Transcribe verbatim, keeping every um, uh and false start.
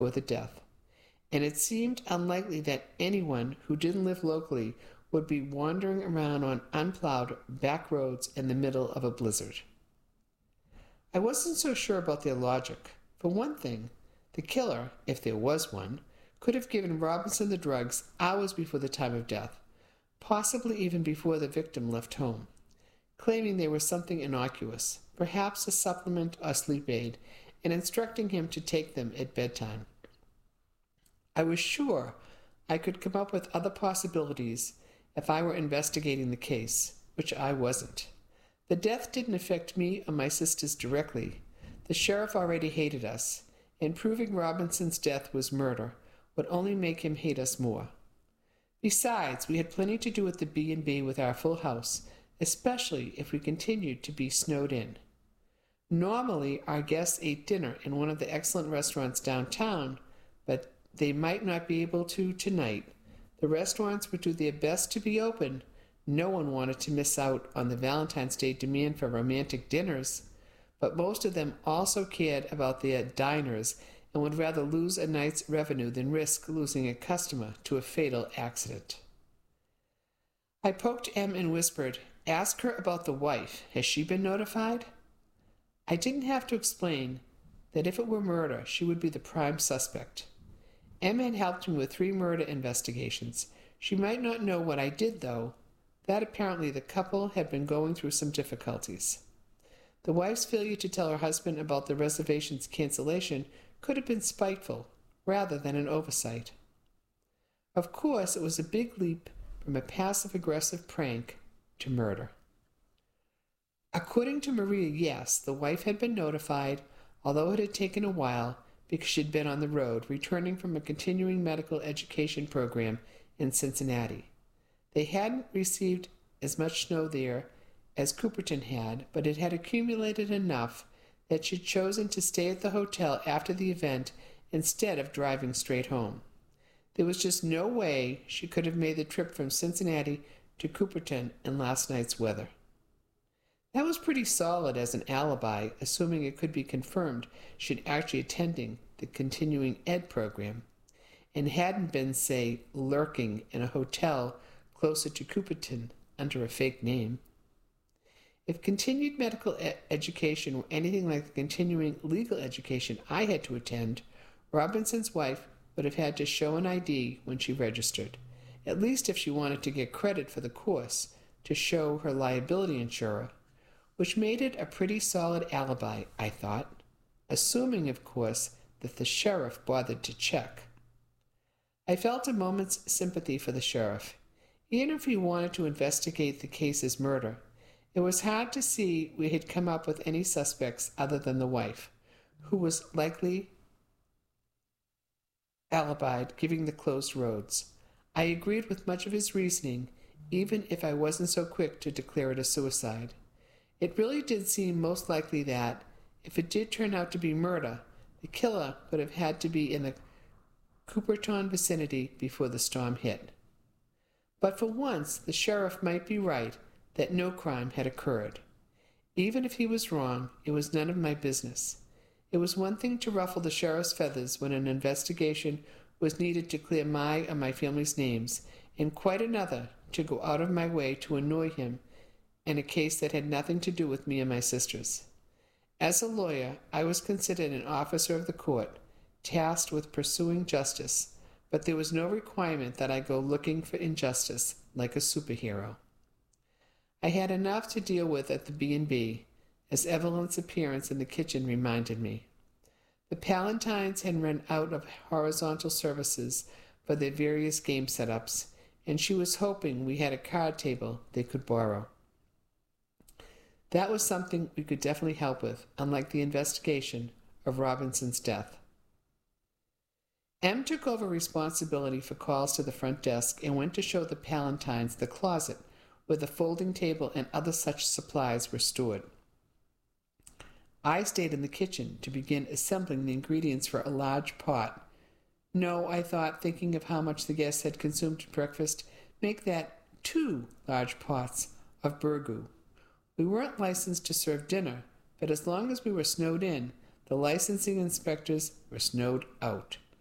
before the death, and it seemed unlikely that anyone who didn't live locally would be wandering around on unplowed back roads in the middle of a blizzard. I wasn't so sure about their logic. For one thing, the killer, if there was one, could have given Robinson the drugs hours before the time of death, possibly even before the victim left home, claiming they were something innocuous, perhaps a supplement or sleep aid, and instructing him to take them at bedtime. I was sure I could come up with other possibilities if I were investigating the case, which I wasn't. The death didn't affect me or my sisters directly. The sheriff already hated us, and proving Robinson's death was murder would only make him hate us more. Besides, we had plenty to do at the B and B with our full house, especially if we continued to be snowed in. Normally, our guests ate dinner in one of the excellent restaurants downtown, but they might not be able to tonight. The restaurants would do their best to be open. No one wanted to miss out on the Valentine's Day demand for romantic dinners, but most of them also cared about their diners and would rather lose a night's revenue than risk losing a customer to a fatal accident. I poked Em and whispered, "Ask her about the wife. Has she been notified?" I didn't have to explain that if it were murder, she would be the prime suspect. Em had helped me with three murder investigations. She might not know what I did, though. That apparently the couple had been going through some difficulties. The wife's failure to tell her husband about the reservation's cancellation could have been spiteful, rather than an oversight. Of course, it was a big leap from a passive-aggressive prank to murder. According to Maria, yes, the wife had been notified, although it had taken a while because she'd been on the road, returning from a continuing medical education program in Cincinnati. They hadn't received as much snow there as Cooperton had, but it had accumulated enough that she'd chosen to stay at the hotel after the event instead of driving straight home. There was just no way she could have made the trip from Cincinnati to Cooperton in last night's weather. That was pretty solid as an alibi, assuming it could be confirmed she'd actually attending the continuing ed program and hadn't been, say, lurking in a hotel closer to Cooperton under a fake name. If continued medical e- education were anything like the continuing legal education I had to attend, Robinson's wife would have had to show an I D when she registered, at least if she wanted to get credit for the course, to show her liability insurer, which made it a pretty solid alibi, I thought, assuming, of course, that the sheriff bothered to check. I felt a moment's sympathy for the sheriff. Even if he wanted to investigate the case as murder, it was hard to see we had come up with any suspects other than the wife, who was likely alibied, giving the closed roads. I agreed with much of his reasoning, even if I wasn't so quick to declare it a suicide. It really did seem most likely that, if it did turn out to be murder, the killer would have had to be in the Cooperton vicinity before the storm hit. But for once, the sheriff might be right that no crime had occurred. Even if he was wrong, it was none of my business. It was one thing to ruffle the sheriff's feathers when an investigation was needed to clear my or my family's names, and quite another to go out of my way to annoy him in a case that had nothing to do with me and my sisters. As a lawyer, I was considered an officer of the court, tasked with pursuing justice, but there was no requirement that I go looking for injustice like a superhero. I had enough to deal with at the B and B, as Evelyn's appearance in the kitchen reminded me. The Palantines had run out of horizontal services for their various game setups, and she was hoping we had a card table they could borrow. That was something we could definitely help with, unlike the investigation of Robinson's death. Em took over responsibility for calls to the front desk and went to show the Palantines the closet where the folding table and other such supplies were stored. I stayed in the kitchen to begin assembling the ingredients for a large pot. No, I thought, thinking of how much the guests had consumed at breakfast, make that two large pots of burgoo. We weren't licensed to serve dinner, but as long as we were snowed in, the licensing inspectors were snowed out.